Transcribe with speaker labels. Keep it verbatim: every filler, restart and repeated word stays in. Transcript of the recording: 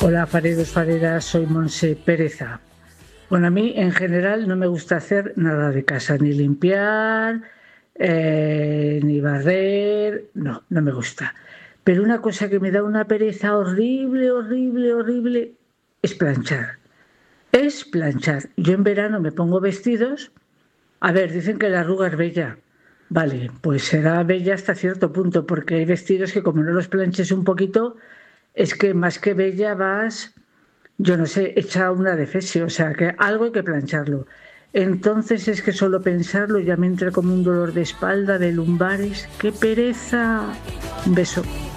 Speaker 1: Hola, fareros, fareras, soy Monse Pereza. Bueno, a mí en general no me gusta hacer nada de casa, ni limpiar, eh, ni barrer, no, no me gusta. Pero una cosa que me da una pereza horrible, horrible, horrible, es planchar. Es planchar. Yo en verano me pongo vestidos. A ver, dicen que la arruga es bella. Vale, pues será bella hasta cierto punto, porque hay vestidos que como no los planches un poquito, es que más que bella vas, yo no sé, hecha una defesio, o sea, que algo hay que plancharlo. Entonces es que solo pensarlo ya me entra como un dolor de espalda, de lumbares. ¡Qué pereza! Un beso.